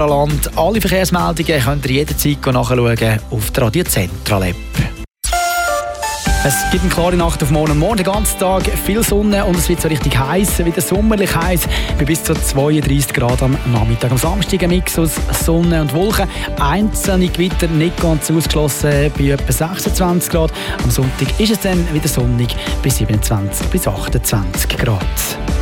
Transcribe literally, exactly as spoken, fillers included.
Land. Alle Verkehrsmeldungen könnt ihr jederzeit nachschauen auf der Radio Central App. Es gibt eine klare Nacht auf morgen. Morgen den ganzen Tag viel Sonne und es wird so richtig heiß, wieder sommerlich heiß, bei bis zu zweiunddreißig Grad am Nachmittag. Am Samstag ein Mix aus Sonne und Wolken. Einzelne Gewitter nicht ganz ausgeschlossen bei etwa sechsundzwanzig Grad. Am Sonntag ist es dann wieder sonnig bei siebenundzwanzig bis achtundzwanzig Grad.